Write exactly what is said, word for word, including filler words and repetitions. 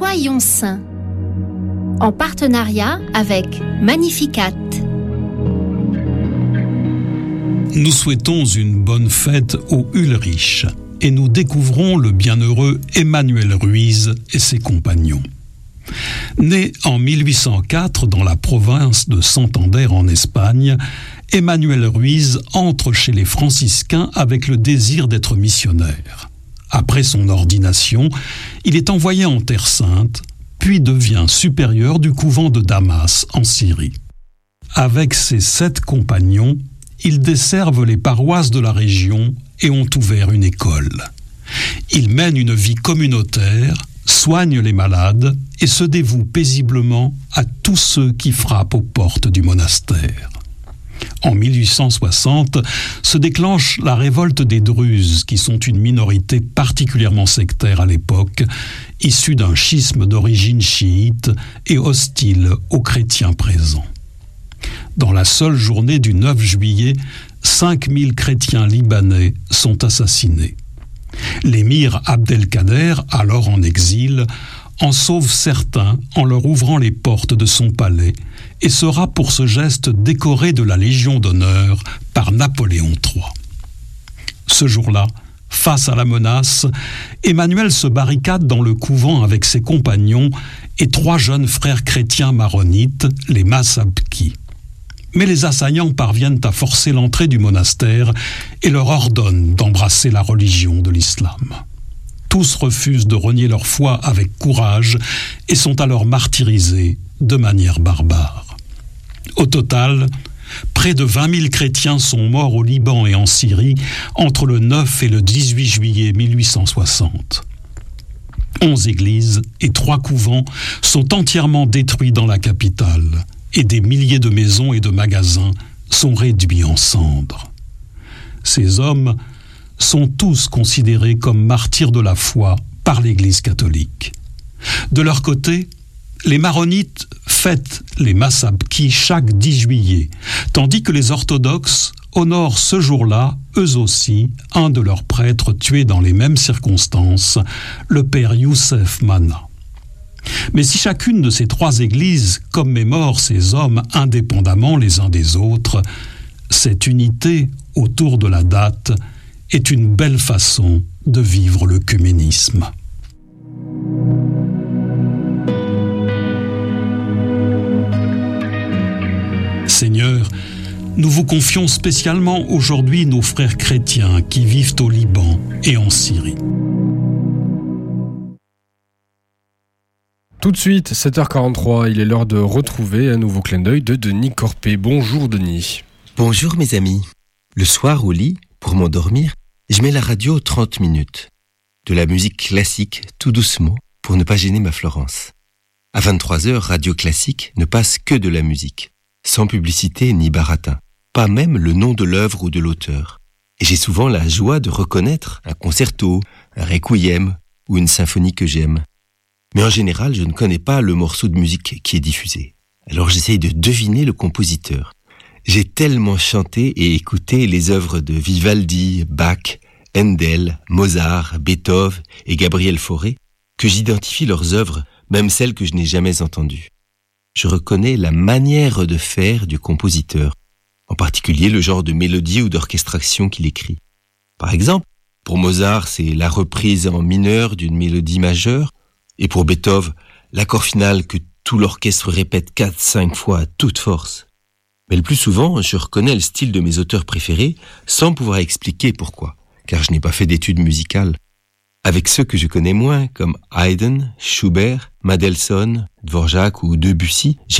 Soyons saints, en partenariat avec Magnificat. Nous souhaitons une bonne fête aux Ulrich et nous découvrons le bienheureux Emmanuel Ruiz et ses compagnons. Né en mille huit cent quatre dans la province de Santander en Espagne, Emmanuel Ruiz entre chez les franciscains avec le désir d'être missionnaire. Après son ordination, il est envoyé en Terre Sainte, puis devient supérieur du couvent de Damas en Syrie. Avec ses sept compagnons, ils desservent les paroisses de la région et ont ouvert une école. Ils mènent une vie communautaire, soignent les malades et se dévouent paisiblement à tous ceux qui frappent aux portes du monastère. En mille huit cent soixante se déclenche la révolte des Druzes, qui sont une minorité particulièrement sectaire à l'époque, issue d'un schisme d'origine chiite et hostile aux chrétiens présents. Dans la seule journée du neuf juillet, cinq mille chrétiens libanais sont assassinés. L'émir Abdelkader, alors en exil, en sauve certains en leur ouvrant les portes de son palais et sera pour ce geste décoré de la Légion d'honneur par Napoléon trois. Ce jour-là, face à la menace, Emmanuel se barricade dans le couvent avec ses compagnons et trois jeunes frères chrétiens maronites, les Massabki. Mais les assaillants parviennent à forcer l'entrée du monastère et leur ordonnent d'embrasser la religion de l'islam. Tous refusent de renier leur foi avec courage et sont alors martyrisés de manière barbare. Au total, près de vingt mille chrétiens sont morts au Liban et en Syrie entre le neuf et le dix-huit juillet mille huit cent soixante. Onze églises et trois couvents sont entièrement détruits dans la capitale et des milliers de maisons et de magasins sont réduits en cendres. Ces hommes sont tous considérés comme martyrs de la foi par l'Église catholique. De leur côté, les maronites fêtent les Massabki chaque dix juillet, tandis que les orthodoxes honorent ce jour-là, eux aussi, un de leurs prêtres tués dans les mêmes circonstances, le père Youssef Mana. Mais si chacune de ces trois églises commémore ces hommes indépendamment les uns des autres, cette unité autour de la date est une belle façon de vivre l'œcuménisme. Seigneur, nous vous confions spécialement aujourd'hui nos frères chrétiens qui vivent au Liban et en Syrie. Tout de suite, sept heures quarante-trois, il est l'heure de retrouver un nouveau clin d'œil de Denis Corpé. Bonjour Denis. Bonjour mes amis. Le soir au lit, pour m'endormir, je mets la radio trente minutes. De la musique classique, tout doucement, pour ne pas gêner ma Florence. À vingt-trois heures, Radio Classique ne passe que de la musique, sans publicité ni baratin, pas même le nom de l'œuvre ou de l'auteur. Et j'ai souvent la joie de reconnaître un concerto, un requiem ou une symphonie que j'aime. Mais en général, je ne connais pas le morceau de musique qui est diffusé. Alors j'essaye de deviner le compositeur. J'ai tellement chanté et écouté les œuvres de Vivaldi, Bach, Handel, Mozart, Beethoven et Gabriel Fauré que j'identifie leurs œuvres, même celles que je n'ai jamais entendues. Je reconnais la manière de faire du compositeur, en particulier le genre de mélodie ou d'orchestration qu'il écrit. Par exemple, pour Mozart, c'est la reprise en mineur d'une mélodie majeure, et pour Beethoven, l'accord final que tout l'orchestre répète quatre cinq fois à toute force. Mais le plus souvent, je reconnais le style de mes auteurs préférés sans pouvoir expliquer pourquoi, car je n'ai pas fait d'études musicales. Avec ceux que je connais moins, comme Haydn, Schubert, Mendelssohn, Dvorak ou Debussy, j'ai